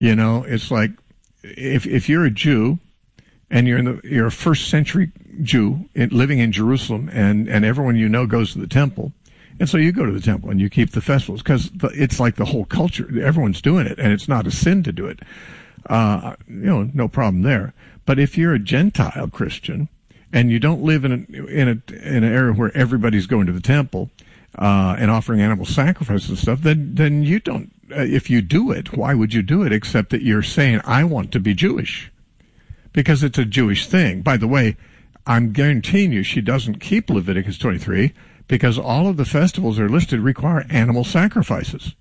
It's like if you're a Jew and you're a first century Jew living in Jerusalem, and everyone goes to the temple, and so you go to the temple and you keep the festivals because it's like the whole culture. Everyone's doing it, and it's not a sin to do it. No problem there. But if you're a Gentile Christian and you don't live in an area where everybody's going to the temple and offering animal sacrifices and stuff, then you don't. If you do it, why would you do it except that you're saying, I want to be Jewish? Because it's a Jewish thing. By the way, I'm guaranteeing you she doesn't keep Leviticus 23 because all of the festivals that are listed require animal sacrifices.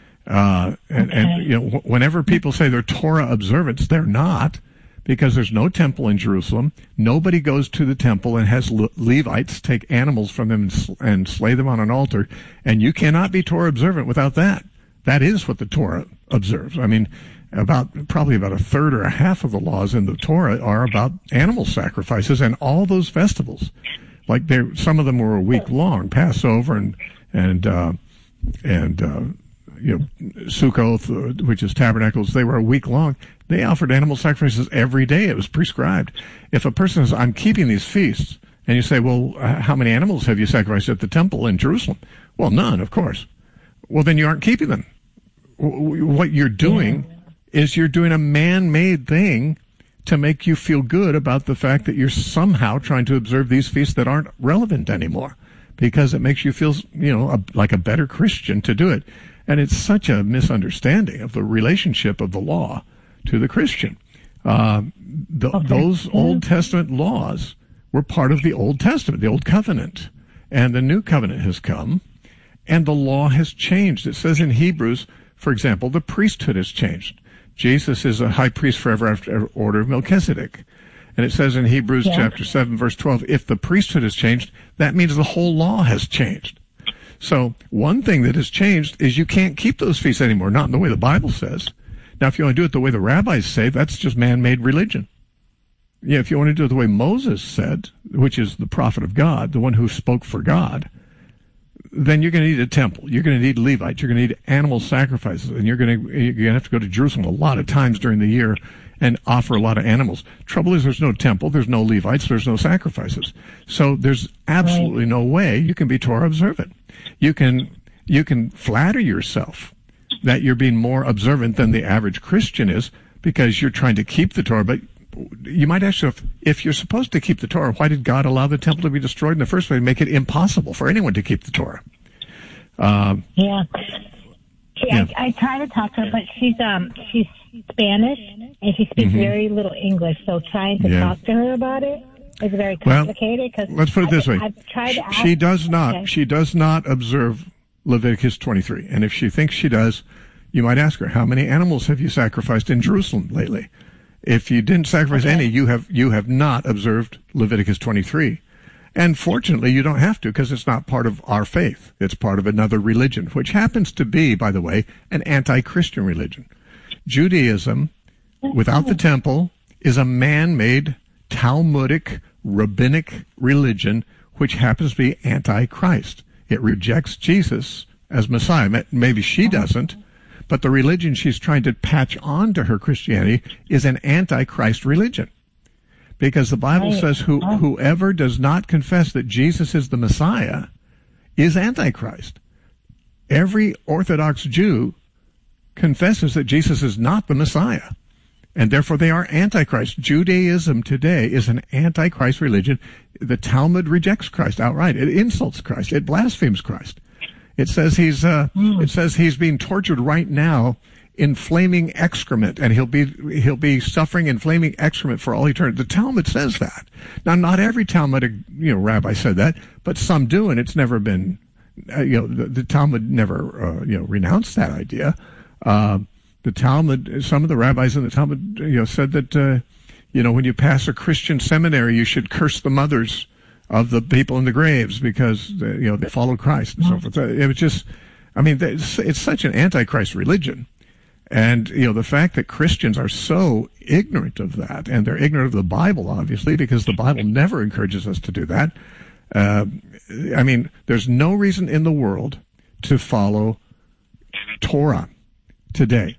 Whenever people say they're Torah observants, they're not, because there's no temple in Jerusalem. Nobody goes to the temple and has Levites take animals from them and slay them on an altar. And you cannot be Torah observant without that. That is what the Torah observes. I mean, probably about a third or a half of the laws in the Torah are about animal sacrifices, and all those festivals, like some of them were a week long, Passover and Sukkoth, which is Tabernacles, they were a week long. They offered animal sacrifices every day. It was prescribed. If a person says, I'm keeping these feasts, and you say, well, how many animals have you sacrificed at the temple in Jerusalem? Well, none, of course. Well, then you aren't keeping them. What you're doing is you're doing a man-made thing to make you feel good about the fact that you're somehow trying to observe these feasts that aren't relevant anymore, because it makes you feel, like a better Christian to do it. And it's such a misunderstanding of the relationship of the law to the Christian. Those Old Testament laws were part of the Old Testament, the Old Covenant. And the New Covenant has come, and the law has changed. It says in Hebrews, for example, the priesthood has changed. Jesus is a high priest forever after order of Melchizedek. And it says in Hebrews chapter 7, verse 12, if the priesthood has changed, that means the whole law has changed. So one thing that has changed is you can't keep those feasts anymore, not in the way the Bible says. Now, if you want to do it the way the rabbis say, that's just man-made religion. Yeah, if you want to do it the way Moses said, which is the prophet of God, the one who spoke for God, then you're going to need a temple. You're going to need Levites. You're going to need animal sacrifices, and you're going to have to go to Jerusalem a lot of times during the year and offer a lot of animals. Trouble is, there's no temple, there's no Levites, there's no sacrifices. So there's absolutely no way you can be Torah observant. You can flatter yourself that you're being more observant than the average Christian is because you're trying to keep the Torah, but you might ask yourself, if you're supposed to keep the Torah, why did God allow the temple to be destroyed in the first place, make it impossible for anyone to keep the Torah? I try to talk to her, but she's Spanish and she speaks very little English. So trying to talk to her about it is very complicated. Because let's put it this way: I've tried to ask, she does not. She does not observe Leviticus 23, and if she thinks she does, you might ask her, how many animals have you sacrificed in Jerusalem lately? If you didn't sacrifice any, you have not observed Leviticus 23. And fortunately, you don't have to, because it's not part of our faith. It's part of another religion, which happens to be, by the way, an anti-Christian religion. Judaism, without the temple, is a man-made, Talmudic, rabbinic religion, which happens to be anti-Christ. It rejects Jesus as Messiah. Maybe she doesn't, but the religion she's trying to patch on to her Christianity is an anti-Christ religion. Because the Bible says whoever does not confess that Jesus is the Messiah is Antichrist. Every Orthodox Jew confesses that Jesus is not the Messiah, and therefore they are Antichrist. Judaism today is an Antichrist religion. The Talmud rejects Christ outright. It insults Christ. It blasphemes Christ. It says he's being tortured right now in flaming excrement, and he'll be suffering in flaming excrement for all eternity. The Talmud says that. Now, not every Talmudic rabbi said that, but some do, and it's never been the Talmud never renounced that idea. The Talmud, some of the rabbis in the Talmud said that when you pass a Christian seminary, you should curse the mothers of the people in the graves because they followed Christ and so forth. It was just, it's such an antichrist religion. And, the fact that Christians are so ignorant of that, and they're ignorant of the Bible, obviously, because the Bible never encourages us to do that. There's no reason in the world to follow Torah today.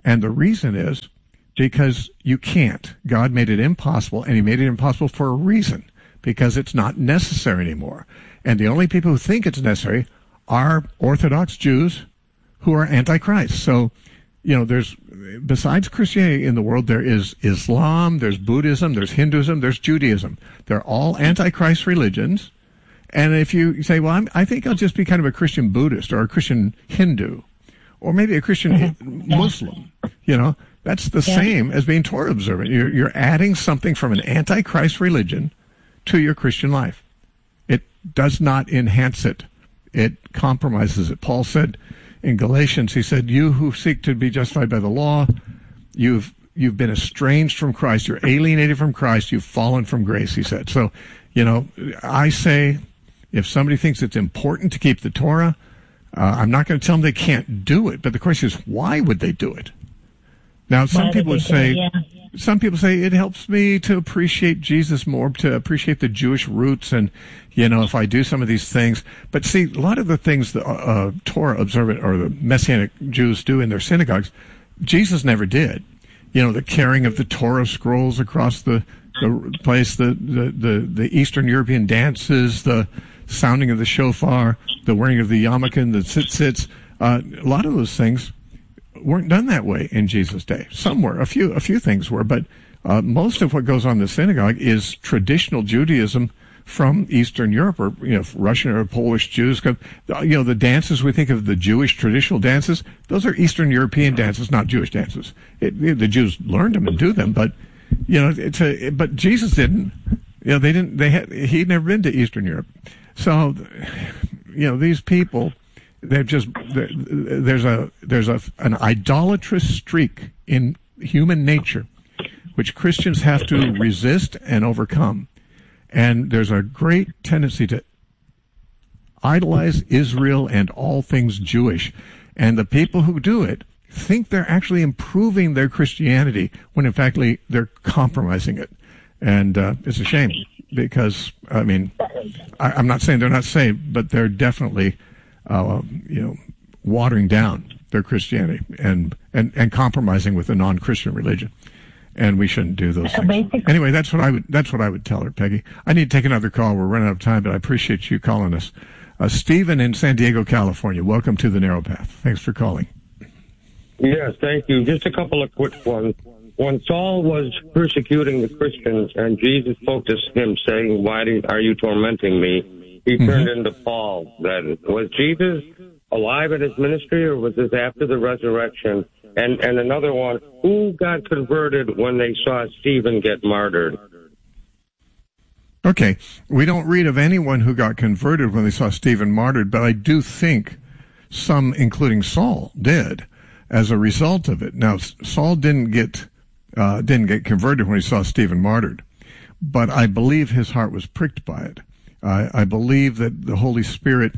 And the reason is because you can't. God made it impossible, and he made it impossible for a reason, because it's not necessary anymore. And the only people who think it's necessary are Orthodox Jews who are antichrist. So, there's, besides Christianity in the world, there is Islam, there's Buddhism, there's Hinduism, there's Judaism. They're all antichrist religions. And if you say, well, I think I'll just be kind of a Christian Buddhist or a Christian Hindu or maybe a Christian Muslim, that's the same as being Torah observant. You're adding something from an antichrist religion to your Christian life. It does not enhance it. It compromises it. Paul said in Galatians, he said, you who seek to be justified by the law, you've been estranged from Christ. You're alienated from Christ. You've fallen from grace, he said. So, I say if somebody thinks it's important to keep the Torah, I'm not going to tell them they can't do it. But the question is, why would they do it? Now, some people say it helps me to appreciate Jesus more, to appreciate the Jewish roots, and if I do some of these things. But see, a lot of the things the Torah observant or the Messianic Jews do in their synagogues, Jesus never did. The carrying of the Torah scrolls across the place, the Eastern European dances, the sounding of the shofar, the wearing of the yarmulke and the tzitzits. A lot of those things weren't done that way in Jesus' day. Some were, a few things were, but most of what goes on in the synagogue is traditional Judaism from Eastern Europe, or Russian or Polish Jews. The dances we think of, the Jewish traditional dances, those are Eastern European dances, not Jewish dances. The Jews learned them and do them, but but Jesus didn't. They didn't. He'd never been to Eastern Europe, so these people. There's an idolatrous streak in human nature, which Christians have to resist and overcome. And there's a great tendency to idolize Israel and all things Jewish. And the people who do it think they're actually improving their Christianity when in fact they're compromising it. And it's a shame, because, I'm not saying they're not saved, but they're definitely watering down their Christianity and compromising with a non-Christian religion, and we shouldn't do those things. Anyway, that's what I would tell her, Peggy. I need to take another call. We're running out of time, but I appreciate you calling us. Stephen in San Diego, California. Welcome to the Narrow Path. Thanks for calling. Yes, thank you. Just a couple of quick ones. When Saul was persecuting the Christians and Jesus spoke to him saying, "Why are you tormenting me?" He turned into Paul. Then was Jesus alive in his ministry, or was this after the resurrection? And another one, who got converted when they saw Stephen get martyred? Okay, we don't read of anyone who got converted when they saw Stephen martyred, but I do think some, including Saul, did as a result of it. Now, Saul didn't get converted when he saw Stephen martyred, but I believe his heart was pricked by it. I believe that the Holy Spirit,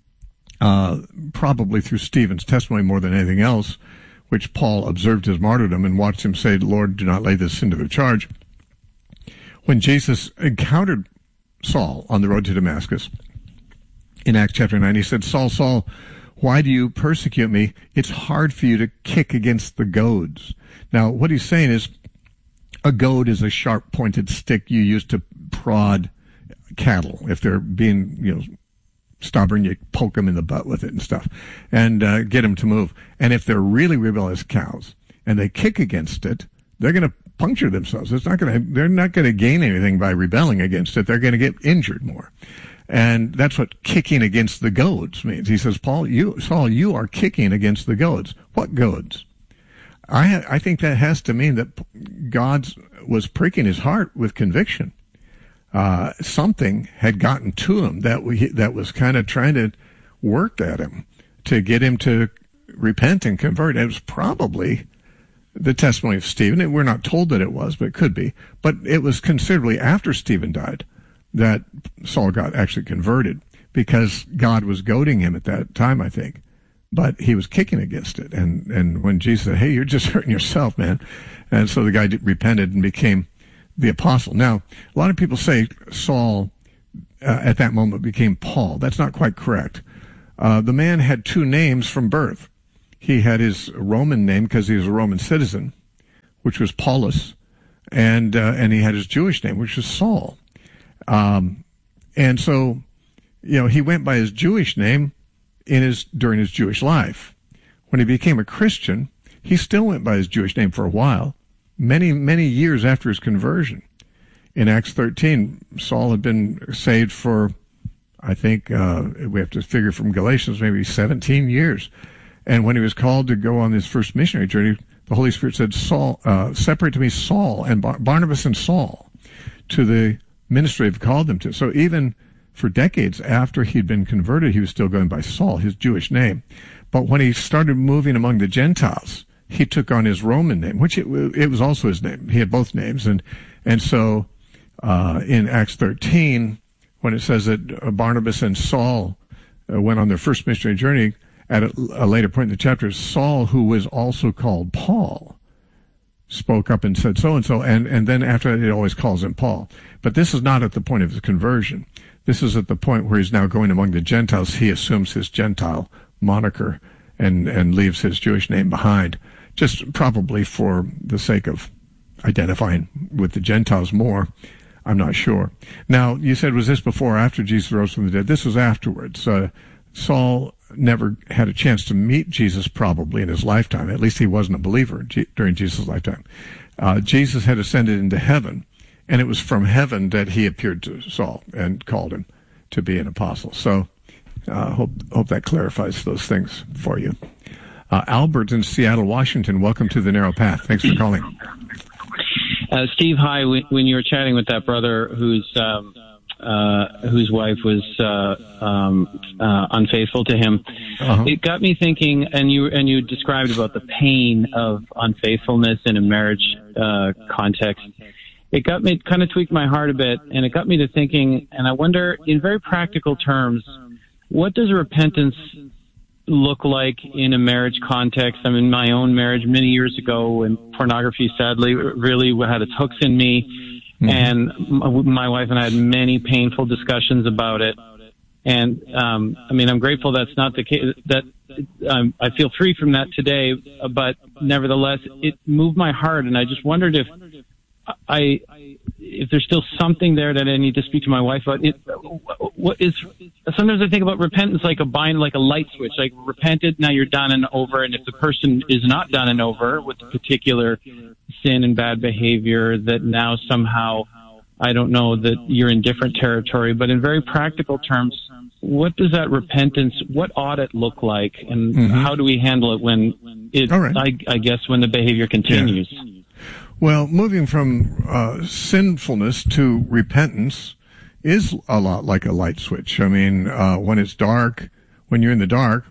probably through Stephen's testimony more than anything else, which Paul observed his martyrdom and watched him say, "Lord, do not lay this sin to their charge." When Jesus encountered Saul on the road to Damascus, in Acts chapter 9, he said, "Saul, Saul, why do you persecute me? It's hard for you to kick against the goads." Now, what he's saying is, a goad is a sharp-pointed stick you use to prod cattle. If they're being, stubborn, you poke them in the butt with it and stuff, and get them to move. And if they're really rebellious cows and they kick against it, they're going to puncture themselves. They're not going to gain anything by rebelling against it. They're going to get injured more. And that's what kicking against the goads means. He says, Saul, you are kicking against the goads. What goads? I think that has to mean that God was pricking his heart with conviction. Something had gotten to him that was kind of trying to work at him to get him to repent and convert. It was probably the testimony of Stephen. We're not told that it was, but it could be. But it was considerably after Stephen died that Saul got actually converted, because God was goading him at that time, I think. But he was kicking against it. And when Jesus said, "Hey, you're just hurting yourself, man." And so the guy repented and became the apostle. Now, a lot of people say Saul at that moment became Paul. That's not quite correct. The man had two names from birth. he had his Roman name because he was a Roman citizen, which was Paulus, and he had his Jewish name, which was Saul. And so, he went by his Jewish name during his Jewish life. When he became a Christian, he still went by his Jewish name for a while, many, many years after his conversion. In Acts 13, Saul had been saved for, I think, we have to figure from Galatians, maybe 17 years. And when he was called to go on his first missionary journey, the Holy Spirit said, Saul, separate to me Saul and Barnabas and Saul to the ministry I've called them to. So even for decades after he'd been converted, he was still going by Saul, his Jewish name. But when he started moving among the Gentiles, he took on his Roman name, which it was also his name. He had both names. And so in Acts 13, when it says that Barnabas and Saul went on their first missionary journey, at a later point in the chapter, Saul, who was also called Paul, spoke up and said so-and-so, and then after that, it always calls him Paul. But this is not at the point of his conversion. This is at the point where he's now going among the Gentiles. He assumes his Gentile moniker and leaves his Jewish name behind, just probably for the sake of identifying with the Gentiles more. I'm not sure. Now, you said, was this before or after Jesus rose from the dead? This was afterwards. Saul never had a chance to meet Jesus probably in his lifetime. At least he wasn't a believer during Jesus' lifetime. Jesus had ascended into heaven, and it was from heaven that he appeared to Saul and called him to be an apostle. So hope that clarifies those things for you. Albert in Seattle, Washington, welcome to The Narrow Path. Thanks for calling. Steve, hi. When you were chatting with that brother whose wife was unfaithful to him, it got me thinking. And you described about the pain of unfaithfulness in a marriage context. It got me, kind of tweaked my heart a bit, and it got me to thinking. And I wonder, in very practical terms, what does repentance look like in a marriage context? I'm in my own marriage many years ago when pornography, sadly, really had its hooks in me. Mm-hmm. And my wife and I had many painful discussions about it. And, I'm grateful that's not the case, that I feel free from that today, but nevertheless, it moved my heart. And I just wondered if there's still something there that I need to speak to my wife about. Sometimes I think about repentance like a light switch, like repented, now you're done and over. And if the person is not done and over with a particular sin and bad behavior, that now somehow, I don't know, that you're in different territory. But in very practical terms, what does that repentance, what ought it look like? And how do we handle it when I guess when the behavior continues? Yeah. Well, moving from sinfulness to repentance is a lot like a light switch. When it's dark, when you're in the dark,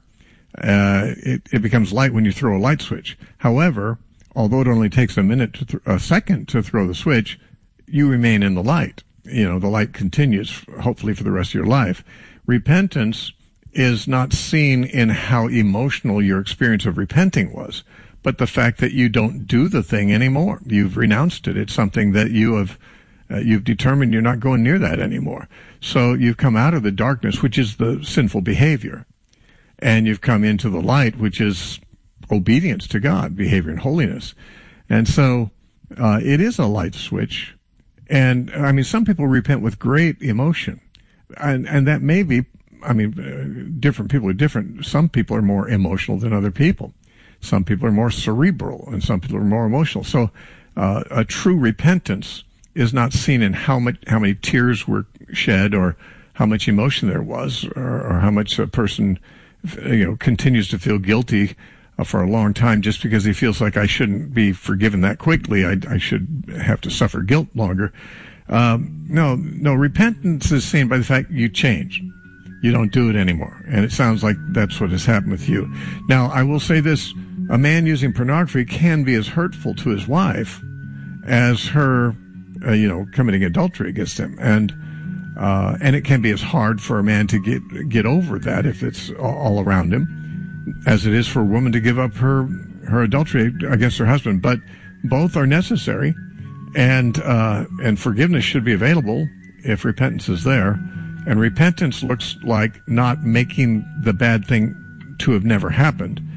it becomes light when you throw a light switch. However, although it only takes a second to throw the switch, you remain in the light. The light continues, hopefully, for the rest of your life. Repentance is not seen in how emotional your experience of repenting was, but the fact that you don't do the thing anymore. You've renounced it. It's something that you've determined you're not going near that anymore. So you've come out of the darkness, which is the sinful behavior, and you've come into the light, which is obedience to God, behavior in holiness. And so it is a light switch. And some people repent with great emotion, and that may be, different people are different. Some people are more emotional than other people. Some people are more cerebral, and some people are more emotional. So a true repentance is not seen in how many tears were shed, or how much emotion there was, or how much a person continues to feel guilty for a long time just because he feels like I shouldn't be forgiven that quickly. I should have to suffer guilt longer. No, repentance is seen by the fact you change. You don't do it anymore. And it sounds like that's what has happened with you. Now, I will say this. A man using pornography can be as hurtful to his wife as her, committing adultery against him. And it can be as hard for a man to get over that if it's all around him as it is for a woman to give up her adultery against her husband. But both are necessary, and forgiveness should be available if repentance is there. And repentance looks like not making the bad thing to have never happened.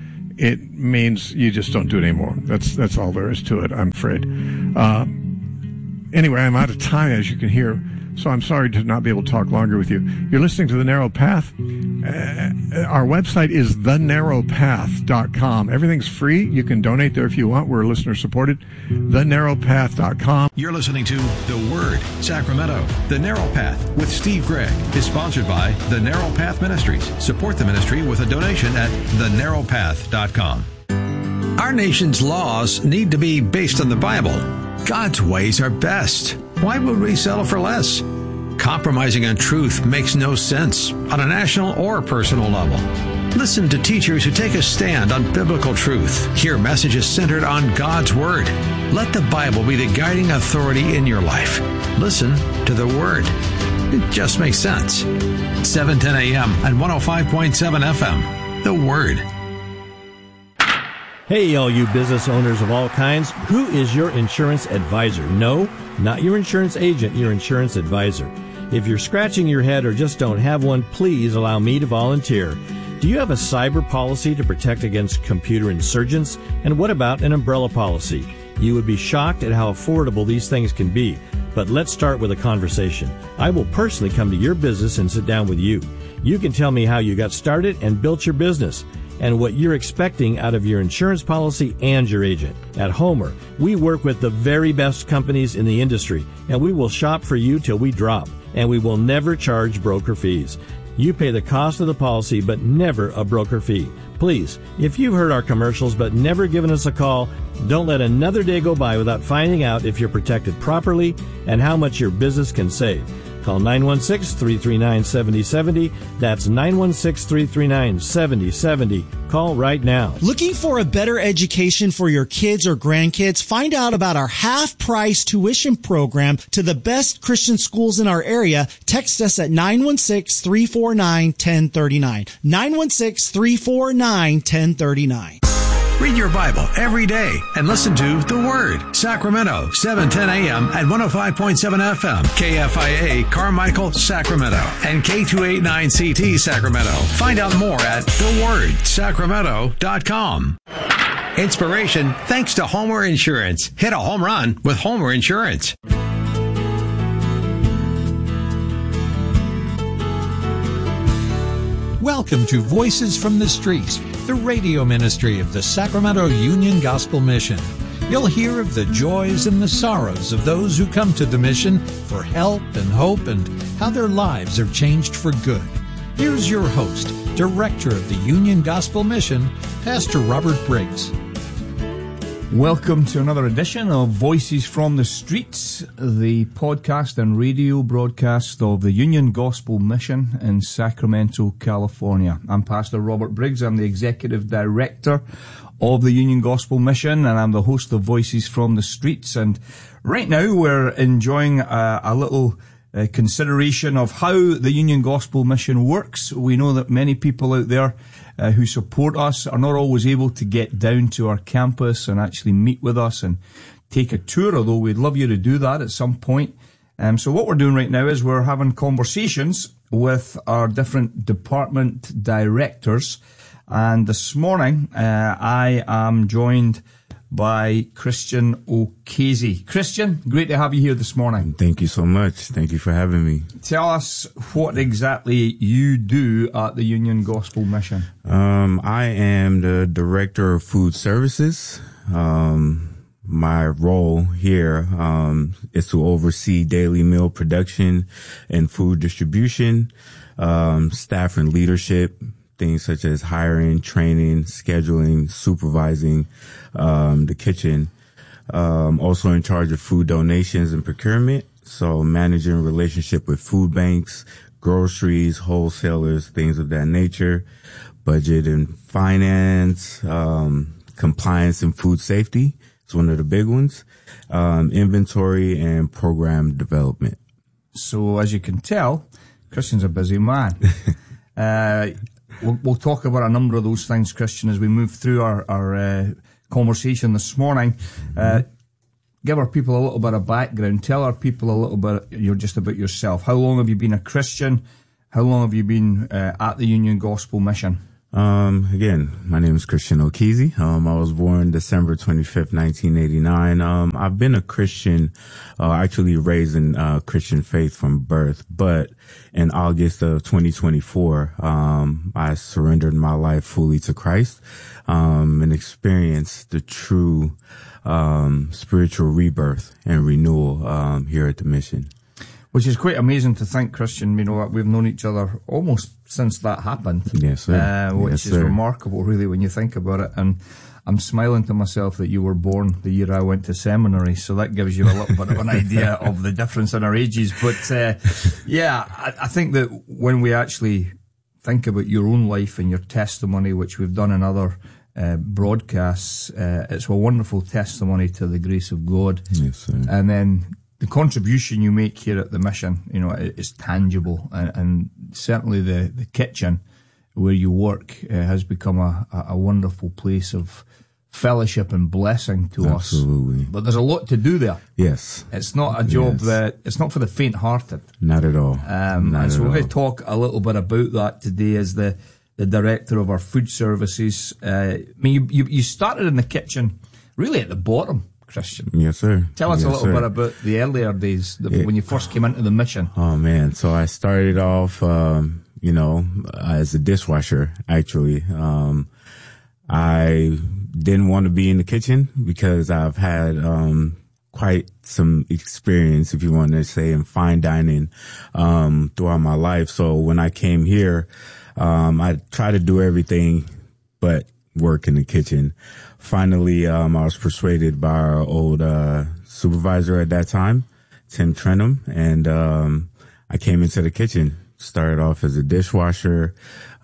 it means you just don't do it anymore. That's all there is to it, I'm afraid. Anyway, I'm out of time, as you can hear, so I'm sorry to not be able to talk longer with you. You're listening to The Narrow Path. Our website is thenarrowpath.com. Everything's free. You can donate there if you want. We're listener-supported. thenarrowpath.com. You're listening to The Word, Sacramento. The Narrow Path with Steve Gregg is sponsored by The Narrow Path Ministries. Support the ministry with a donation at thenarrowpath.com. Our nation's laws need to be based on the Bible. God's ways are best. Why would we settle for less? Compromising on truth makes no sense on a national or personal level. Listen to teachers who take a stand on biblical truth. Hear messages centered on God's Word. Let the Bible be the guiding authority in your life. Listen to the Word. It just makes sense. 7:10 a.m. and 105.7 FM. The Word. Hey, all you business owners of all kinds, who is your insurance advisor? No, not your insurance agent, your insurance advisor. If you're scratching your head or just don't have one, please allow me to volunteer. Do you have a cyber policy to protect against computer insurgents? And what about an umbrella policy? You would be shocked at how affordable these things can be. But let's start with a conversation. I will personally come to your business and sit down with you. You can tell me how you got started and built your business, and what you're expecting out of your insurance policy and your agent. At Homer, we work with the very best companies in the industry, and we will shop for you till we drop, and we will never charge broker fees. You pay the cost of the policy, but never a broker fee. Please, if you've heard our commercials but never given us a call, don't let another day go by without finding out if you're protected properly and how much your business can save. Call 916-339-7070. That's 916-339-7070. Call right now. Looking for a better education for your kids or grandkids? Find out about our half-price tuition program to the best Christian schools in our area. Text us at 916-349-1039. 916-349-1039. Read your Bible every day and listen to The Word. Sacramento, 7:10 a.m. at 105.7 FM. KFIA Carmichael, Sacramento. And K289CT Sacramento. Find out more at thewordsacramento.com. Inspiration thanks to Homer Insurance. Hit a home run with Homer Insurance. Welcome to Voices from the Streets, the radio ministry of the Sacramento Union Gospel Mission. You'll hear of the joys and the sorrows of those who come to the mission for help and hope and how their lives are changed for good. Here's your host, Director of the Union Gospel Mission, Pastor Robert Briggs. Welcome to another edition of Voices from the Streets, the podcast and radio broadcast of the Union Gospel Mission in Sacramento, California. I'm Pastor Robert Briggs. I'm the Executive Director of the Union Gospel Mission, and I'm the host of Voices from the Streets. And right now we're enjoying a little consideration of how the Union Gospel Mission works. We know that many people out there who support us are not always able to get down to our campus and actually meet with us and take a tour, although we'd love you to do that at some point. So what we're doing right now is we're having conversations with our different department directors. And this morning, I am joined by Christian O'Casey. Christian, great to have you here this morning. Thank you so much. Thank you for having me. Tell us what exactly you do at the Union Gospel Mission. I am the Director of Food Services. My role here is to oversee daily meal production and food distribution, staff and leadership, things such as hiring, training, scheduling, supervising the kitchen. Also in charge of food donations and procurement, so managing relationship with food banks, groceries, wholesalers, things of that nature, budget and finance, compliance and food safety. It's one of the big ones. Inventory and program development. So as you can tell, Christian's a busy man. We'll talk about a number of those things, Christian, as we move through our conversation this morning. Give our people a little bit of background. Tell our people a little bit just about yourself. How long have you been a Christian? How long have you been at the Union Gospel Mission? Again, my name is Christian Okezie. I was born December 25th, 1989. I've been a Christian, actually raised in Christian faith from birth, but in August of 2024, I surrendered my life fully to Christ, and experienced the true, spiritual rebirth and renewal, here at the mission. Which is quite amazing to think, Christian. You know, we've known each other almost since that happened. Yes, sir. Which is remarkable, really, when you think about it. And I'm smiling to myself that you were born the year I went to seminary, so that gives you a little bit of an idea of the difference in our ages. But I think that when we actually think about your own life and your testimony, which we've done in other broadcasts, it's a wonderful testimony to the grace of God. Yes, sir. And then the contribution you make here at the mission, you know, is tangible, and certainly the kitchen where you work has become a wonderful place of fellowship and blessing to us. Absolutely. But there's a lot to do there. Yes. It's not a job it's not for the faint-hearted. Not at all. So we're going to talk a little bit about that today as the director of our food services. I mean, you started in the kitchen really at the bottom, Christian. Yes, sir. Tell us a little bit about the earlier days, when you first came into the mission. Oh, man. So I started off, as a dishwasher, actually. I didn't want to be in the kitchen because I've had quite some experience, if you want to say, in fine dining throughout my life. So when I came here, I tried to do everything but work in the kitchen. Finally, I was persuaded by our old supervisor at that time, Tim Trenum, and I came into the kitchen. Started off as a dishwasher,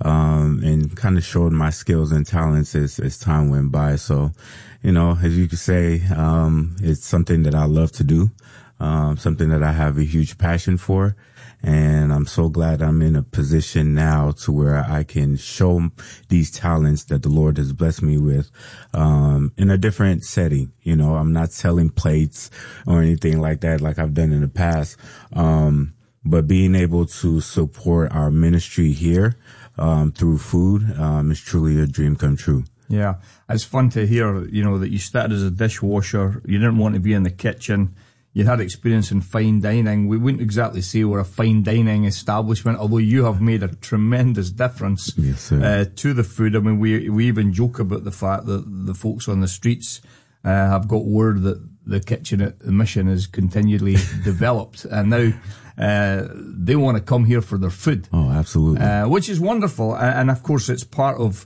and kind of showed my skills and talents as time went by. So, you know, as you could say, it's something that I love to do, something that I have a huge passion for. And I'm so glad I'm in a position now to where I can show these talents that the Lord has blessed me with, in a different setting. You know, I'm not selling plates or anything like that, like I've done in the past. But being able to support our ministry here, through food, is truly a dream come true. Yeah. It's fun to hear, you know, that you started as a dishwasher. You didn't want to be in the kitchen. You had experience in fine dining. We wouldn't exactly say we're a fine dining establishment, although you have made a tremendous difference, yes, sir, to the food. I mean, we even joke about the fact that the folks on the streets have got word that the kitchen at the mission is continually developed, and now they want to come here for their food. Oh, absolutely. Which is wonderful, and of course it's part of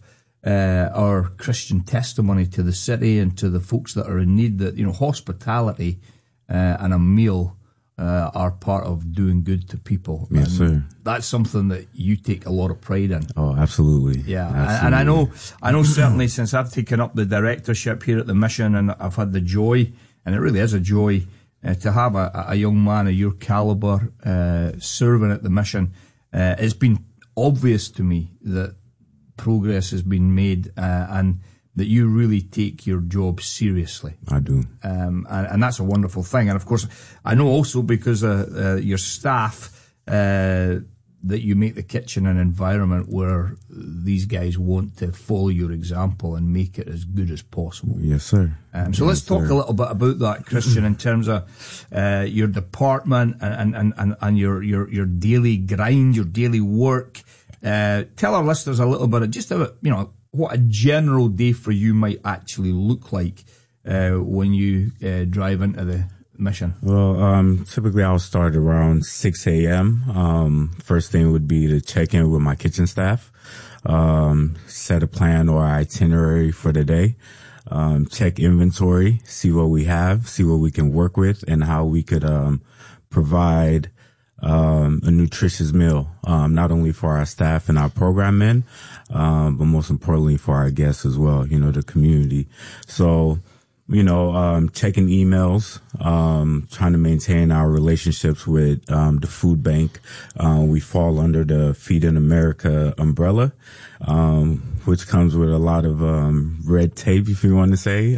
our Christian testimony to the city and to the folks that are in need, that, you know, hospitality and a meal are part of doing good to people. Yes, and sir. That's something that you take a lot of pride in. Oh, absolutely. Yeah, absolutely. And I know certainly since I've taken up the directorship here at the mission, and I've had the joy, and it really is a joy, to have a young man of your caliber serving at the mission. It's been obvious to me that progress has been made, and that you really take your job seriously. I do. And that's a wonderful thing. And of course, I know also because your staff, that you make the kitchen an environment where these guys want to follow your example and make it as good as possible. Yes, sir. So let's talk a little bit about that, Christian, in terms of your department and your daily grind, your daily work. Tell our listeners a little bit just about, you know, what a general day for you might actually look like when you drive into the mission. Well, typically I'll start around 6 a.m. First thing would be to check in with my kitchen staff, set a plan or itinerary for the day, check inventory, see what we have, see what we can work with, and how we could provide a nutritious meal, not only for our staff and our program men, but most importantly for our guests as well, you know, the community. So, you know, checking emails, trying to maintain our relationships with the food bank. We fall under the Feed in America umbrella, which comes with a lot of red tape, if you want to say.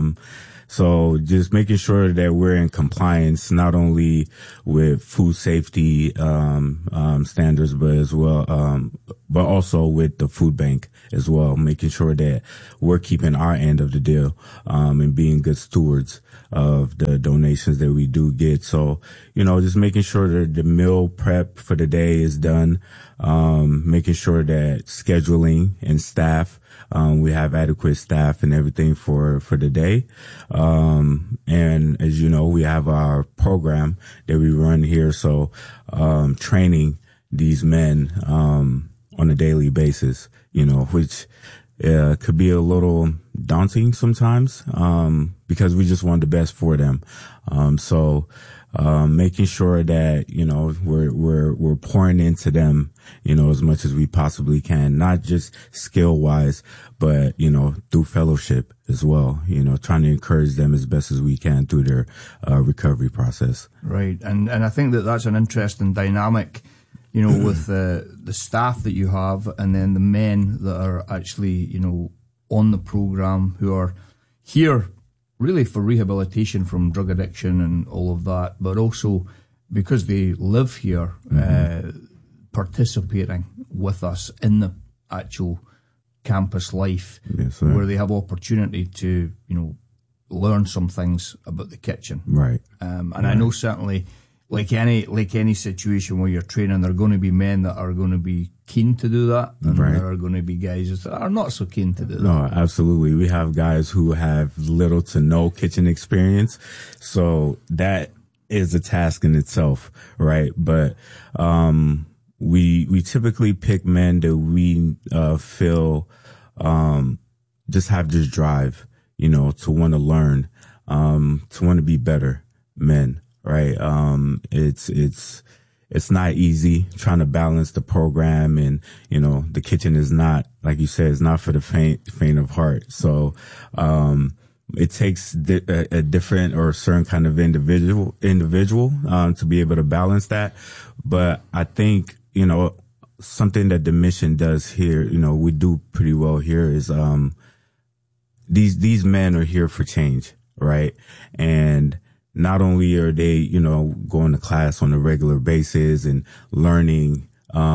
So just making sure that we're in compliance, not only with food safety standards, but as well but also with the food bank as well, making sure that we're keeping our end of the deal, and being good stewards of the donations that we do get. So, just making sure that the meal prep for the day is done, making sure that scheduling and staff, we have adequate staff and everything for the day. And as you know, we have our program that we run here. So, training these men, on a daily basis, which, could be a little daunting sometimes, because we just want the best for them. So, making sure that, we're pouring into them, as much as we possibly can, not just skill wise, but, through fellowship as well, trying to encourage them as best as we can through their, recovery process. Right. And I think that's an interesting dynamic, with the staff that you have, and then the men that are actually, on the program, who are here really for rehabilitation from drug addiction and all of that, but also because they live here, participating with us in the actual campus life, where they have opportunity to, learn some things about the kitchen. Right. And I know certainly, like any situation where you're training, there are going to be men that are going to be keen to do that, and there are going to be guys that are not so keen to do that. No, absolutely. We have guys who have little to no kitchen experience, so that is a task in itself, right? But we typically pick men that we feel just have this drive, to want to learn, to want to be better men. Right. It's not easy trying to balance the program, and, the kitchen is not, like you said, it's not for the faint of heart. So, it takes a different or a certain kind of individual, to be able to balance that. But I think, something that the mission does here, we do pretty well here is, these men are here for change. Right. And not only are they, going to class on a regular basis and learning,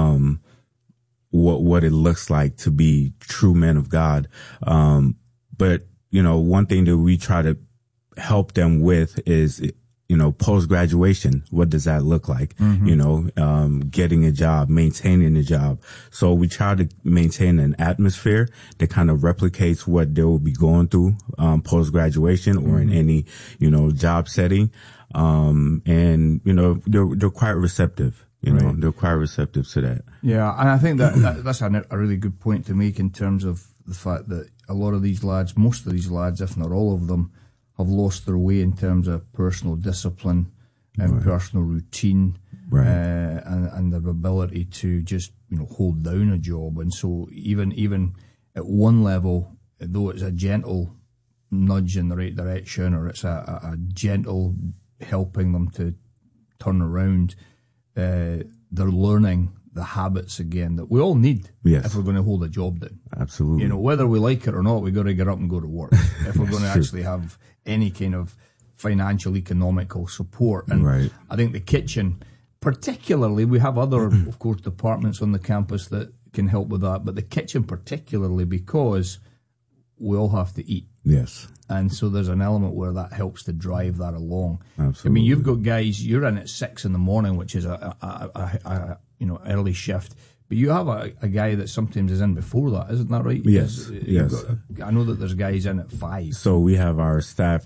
what it looks like to be true men of God. But, one thing that we try to help them with is, post-graduation. What does that look like? Getting a job, maintaining a job. So we try to maintain an atmosphere that kind of replicates what they will be going through, post-graduation or in any, job setting. And, they're quite receptive. They're quite receptive to that. Yeah. And I think that's a really good point to make, in terms of the fact that a lot of these lads, most of these lads, if not all of them, have lost their way in terms of personal discipline and personal routine, and their ability to just, hold down a job. And so even at one level, though it's a gentle nudge in the right direction, or it's a gentle helping them to turn around, they're learning the habits again that we all need if we're going to hold a job down. Absolutely. Whether we like it or not, we've got to get up and go to work if we're going to actually have any kind of financial, economical support. And I think the kitchen, particularly, we have other, of course, departments on the campus that can help with that, but the kitchen particularly, because we all have to eat. Yes. And so there's an element where that helps to drive that along. Absolutely. I mean, you've got guys, you're in at 6 a.m, which is a early shift. But you have a guy that sometimes is in before that, isn't that right? Yes. I know that there's guys in at 5. So we have our staff,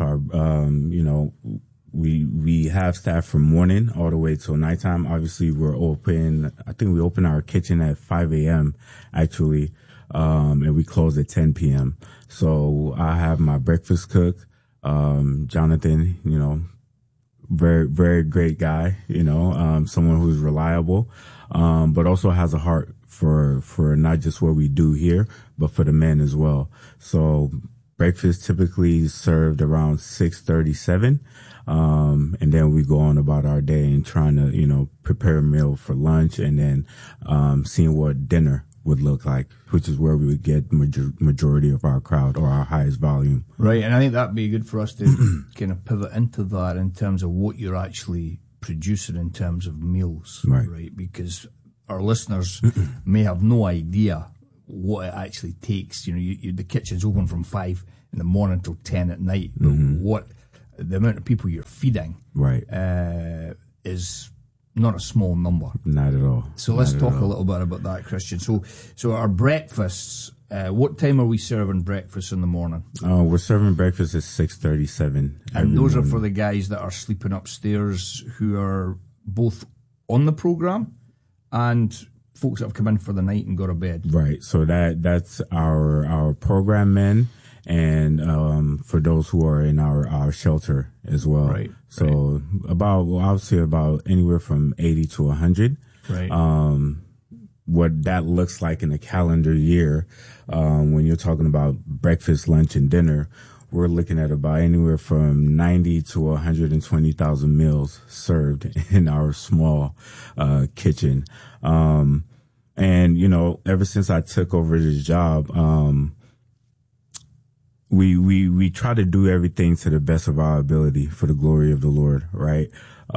we have staff from morning all the way till nighttime. Obviously, we're open. I think we open our kitchen at 5 a.m. actually, and we close at 10 p.m. So I have my breakfast cook, Jonathan, very, very great guy, someone who's reliable, but also has a heart for not just what we do here, but for the men as well. So breakfast typically served around 6:37. And then we go on about our day and trying to, prepare a meal for lunch, and then, seeing what dinner would look like, which is where we would get majority of our crowd, or our highest volume. Right. And I think that'd be good for us to kind of pivot into that in terms of what you're actually producing in terms of meals. Right. Because our listeners may have no idea what it actually takes. You know, the kitchen's open from 5 in the morning till 10 at night. What the amount of people you're feeding, is not a small number. Not at all. So let's talk a little bit about that, Christian. So our breakfasts. What time are we serving breakfast in the morning? We're serving breakfast at 6:37. And those are for the guys that are sleeping upstairs, who are both on the program and folks that have come in for the night and got to bed. Right. So that's our program men, and for those who are in our shelter as well. Right. So I would say about anywhere from 80 to 100. Right. What that looks like in a calendar year, when you're talking about breakfast, lunch, and dinner, we're looking at about anywhere from 90 to 120,000 meals served in our small kitchen. And, you know, ever since I took over this job, we try to do everything to the best of our ability for the glory of the Lord, right?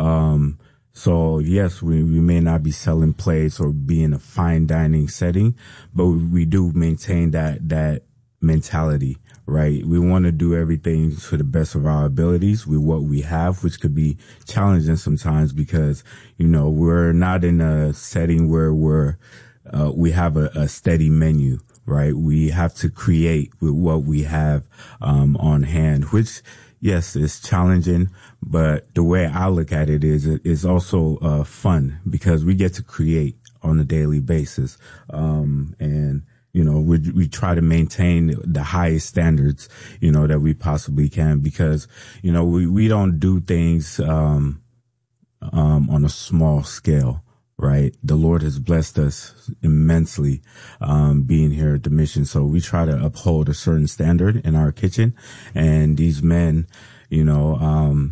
So yes, we may not be selling plates or be in a fine dining setting, but we do maintain that mentality, right? We want to do everything to the best of our abilities with what we have, which could be challenging sometimes because, you know, we're not in a setting where we have a steady menu, right? We have to create with what we have on hand, which, yes, it's challenging, but the way I look at it is it's also fun because we get to create on a daily basis. And, you know, we try to maintain the highest standards, you know, that we possibly can because, you know, we don't do things on a small scale. Right. The Lord has blessed us immensely, being here at the mission. So we try to uphold a certain standard in our kitchen. And these men, you know,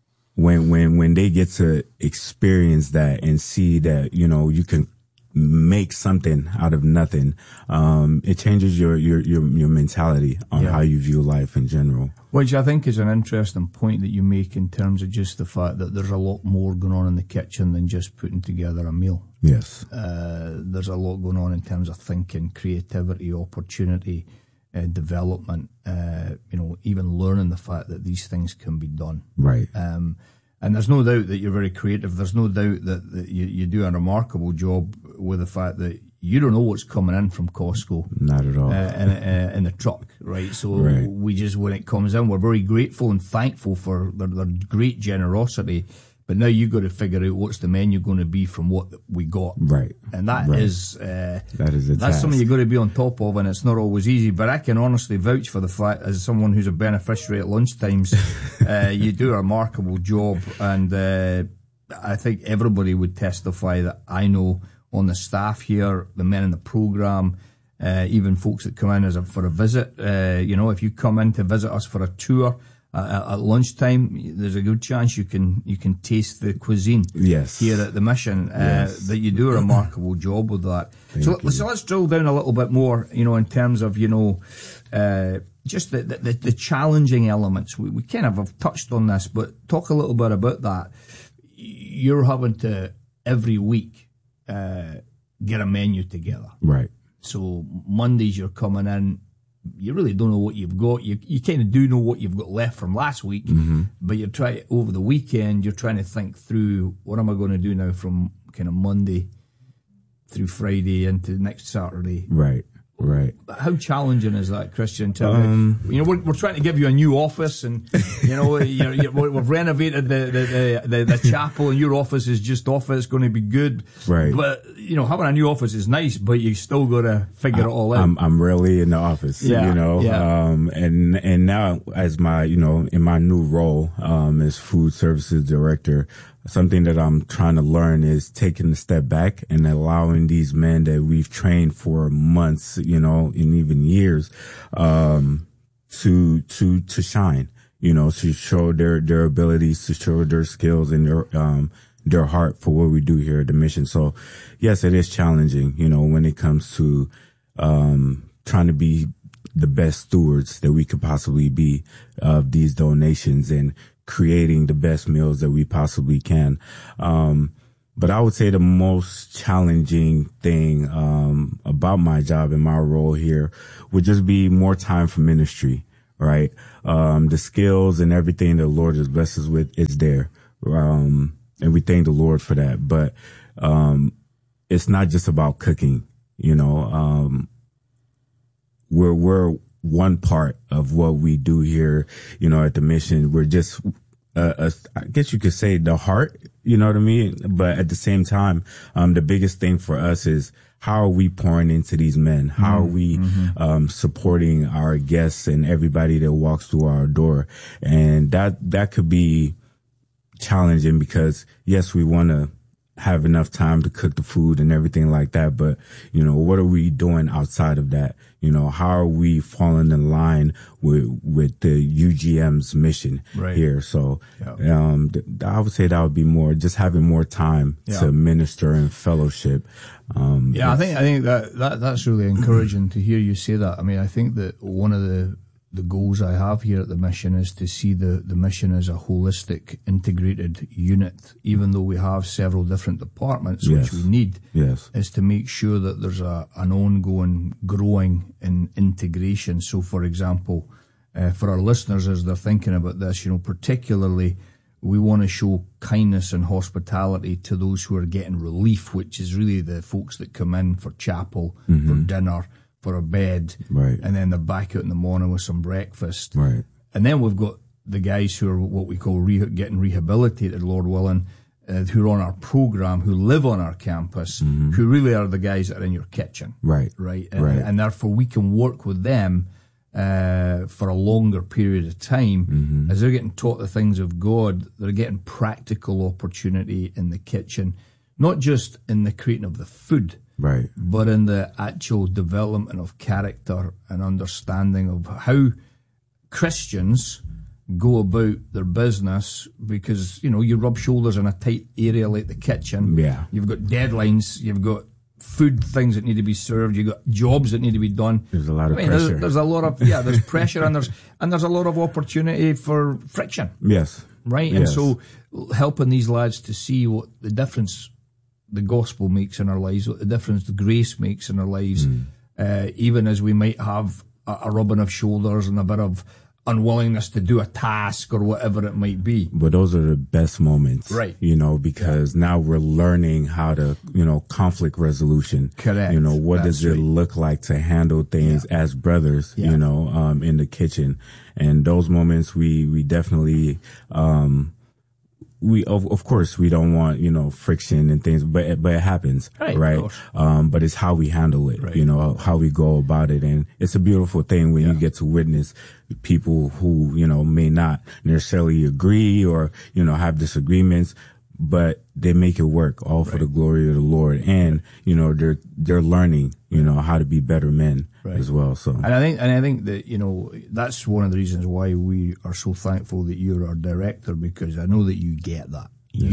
when they get to experience that and see that, you know, you can make something out of nothing, it changes your mentality on how you view life in general. Which I think is an interesting point that you make in terms of just the fact that there's a lot more going on in the kitchen than just putting together a meal. Yes. There's a lot going on in terms of thinking, creativity, opportunity, development, you know, even learning the fact that these things can be done. Right. And there's no doubt that you're very creative. There's no doubt that you do a remarkable job with the fact that you don't know what's coming in from Costco. Not at all. In the truck, right? So we just, when it comes in, we're very grateful and thankful for their great generosity. But now you've got to figure out what's the menu going to be from what we got. Right. And that is that's task. something you've got to be on top of, and it's not always easy. But I can honestly vouch for the fact, as someone who's a beneficiary at lunchtimes, you do a remarkable job. And I think everybody would testify that I know on the staff here, the men in the program, even folks that come in for a visit. You know, if you come in to visit us for a tour at lunchtime, there's a good chance you can taste the cuisine here at the mission. That you do a remarkable job with that. So let's drill down a little bit more, you know, in terms of, you know, just the challenging elements. We kind of have touched on this, but talk a little bit about that. You're having to every week get a menu together. Right. So Mondays you're coming in, you really don't know what you've got. You kind of do know what you've got left from last week, but you're trying over the weekend. You're trying to think through, what am I going to do now from kind of Monday through Friday into next Saturday. Right. Right. How challenging is that, Christian? You know, we're trying to give you a new office, and you know, we've renovated the chapel, and your office is just off. It's going to be good, right? But you know, having a new office is nice, but you still got to figure it all out. I'm rarely in the office, you know, and now as my, you know, in my new role as food services director. Something that I'm trying to learn is taking a step back and allowing these men that we've trained for months, you know, and even years, to shine, you know, to show their abilities, to show their skills and their heart for what we do here at the mission. So yes, it is challenging, you know, when it comes to, trying to be the best stewards that we could possibly be of these donations and creating the best meals that we possibly can. But I would say the most challenging thing about my job and my role here would just be more time for ministry, right? The skills and everything the Lord has blessed us with is there. And we thank the Lord for that. But it's not just about cooking, you know. We're one part of what we do here, you know, at the mission. We're just I guess you could say the heart, you know what I mean? But at the same time, the biggest thing for us is how are we pouring into these men? How are we supporting our guests and everybody that walks through our door? And that could be challenging because, yes, we want to have enough time to cook the food and everything like that. But, you know, what are we doing outside of that? You know, how are we falling in line with the UGM's mission here? So, I would say that would be more just having more time to minister and fellowship. I think that's really encouraging to hear you say that. I mean, I think that one of the goals I have here at the mission is to see the mission as a holistic, integrated unit, even though we have several different departments, which we need, is to make sure that there's an ongoing growing in integration. So, for example, for our listeners, as they're thinking about this, you know, particularly we want to show kindness and hospitality to those who are getting relief, which is really the folks that come in for chapel, for dinner, for a bed, and then they're back out in the morning with some breakfast. And then we've got the guys who are what we call getting rehabilitated, Lord willing, who are on our program, who live on our campus, who really are the guys that are in your kitchen. And therefore we can work with them for a longer period of time. As they're getting taught the things of God, they're getting practical opportunity in the kitchen, not just in the creating of the food, but in the actual development of character and understanding of how Christians go about their business, because, you know, you rub shoulders in a tight area like the kitchen. You've got deadlines, you've got food things that need to be served, you've got jobs that need to be done. There's a lot of pressure. There's a lot of there's pressure and there's a lot of opportunity for friction. And so helping these lads to see what the difference the gospel makes in our lives, what the difference the grace makes in our lives, even as we might have a rubbing of shoulders and a bit of unwillingness to do a task or whatever it might be. But those are the best moments, you know, because now we're learning how to, you know, conflict resolution. You know, what does it look like to handle things as brothers, you know, in the kitchen. And those moments we definitely, we of course we don't want, you know, friction and things, but it happens, but it's how we handle it, you know, how we go about it. And it's a beautiful thing when you get to witness people who, you know, may not necessarily agree or, you know, have disagreements, but they make it work all for the glory of the Lord. And, you know, they're learning, you know, how to be better men as well. So, and I think that, you know, that's one of the reasons why we are so thankful that you're our director, because I know that you get that.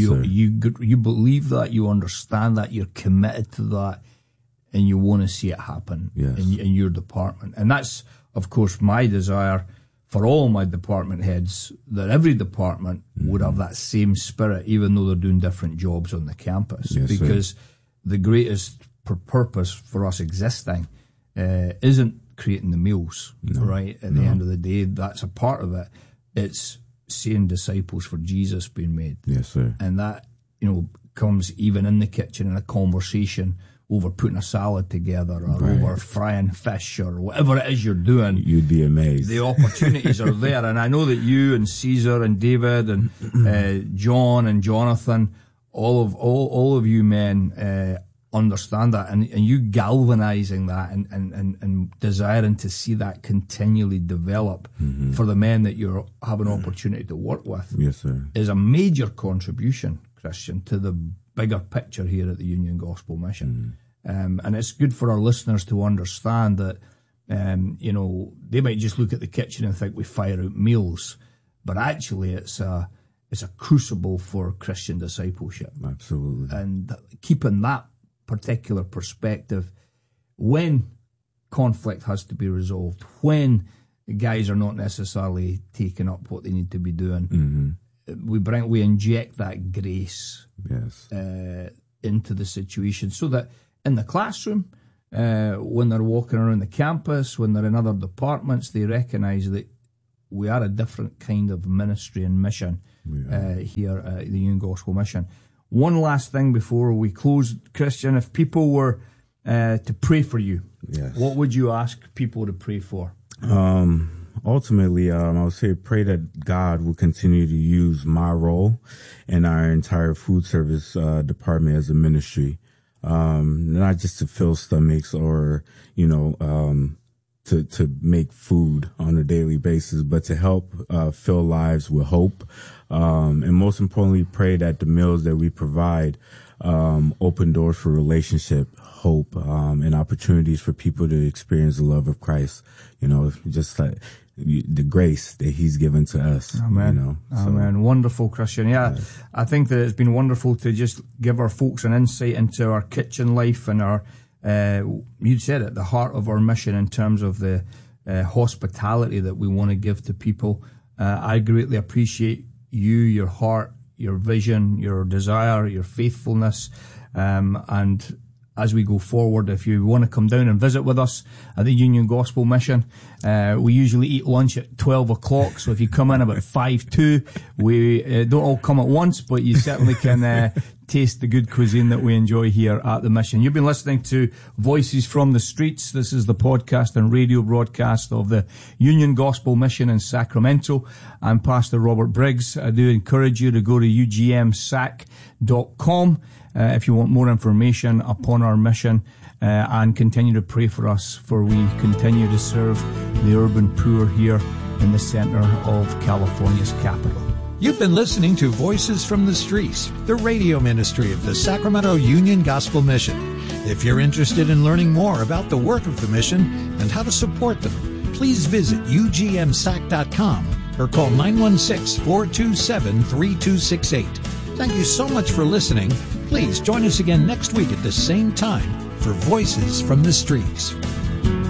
You believe that, you understand that, you're committed to that, and you want to see it happen in your department. And that's, of course, my desire for all my department heads, that every department would have that same spirit, even though they're doing different jobs on the campus. Because the greatest purpose for us existing isn't creating the meals, At the end of the day, that's a part of it. It's seeing disciples for Jesus being made. And that, you know, comes even in the kitchen in a conversation over putting a salad together or over frying fish or whatever it is you're doing. You'd be amazed. The opportunities are there. And I know that you and Caesar and David and John and Jonathan, all of you men understand that, and you galvanizing that and desiring to see that continually develop for the men that you're having opportunity to work with is a major contribution, Christian, to the bigger picture here at the Union Gospel Mission. And it's good for our listeners to understand that, you know, they might just look at the kitchen and think we fire out meals, but actually it's a crucible for Christian discipleship. Absolutely. And keeping that particular perspective when conflict has to be resolved, when the guys are not necessarily taking up what they need to be doing, we inject that grace yes. Into the situation, so that in the classroom, when they're walking around the campus, when they're in other departments, they recognise that we are a different kind of ministry and mission here at the Union Gospel Mission. One last thing before we close, Christian, if people were to pray for you, yes. what would you ask people to pray for? Ultimately, I would say pray that God will continue to use my role and our entire food service department as a ministry, not just to fill stomachs or, to make food on a daily basis, but to help fill lives with hope. And most importantly, pray that the meals that we provide open doors for relationship, hope, and opportunities for people to experience the love of Christ. Just like the grace that He's given to us. Amen. Amen. Wonderful, Christian. Yes. I think that it's been wonderful to just give our folks an insight into our kitchen life and our, you said it, the heart of our mission in terms of the hospitality that we want to give to people. I greatly appreciate you, your heart, your vision, your desire, your faithfulness, and as we go forward, if you want to come down and visit with us at the Union Gospel Mission, we usually eat lunch at 12 o'clock. So if you come in about 5-2, we don't all come at once, but you certainly can taste the good cuisine that we enjoy here at the Mission. You've been listening to Voices from the Streets. This is the podcast and radio broadcast of the Union Gospel Mission in Sacramento. I'm Pastor Robert Briggs. I do encourage you to go to ugmsac.com if you want more information upon our mission, and continue to pray for us, for we continue to serve the urban poor here in the center of California's capital. You've been listening to Voices from the Streets, the radio ministry of the Sacramento Union Gospel Mission. If you're interested in learning more about the work of the mission and how to support them, please visit ugmsac.com or call 916-427-3268. Thank you so much for listening. Please join us again next week at the same time for Voices from the Streets.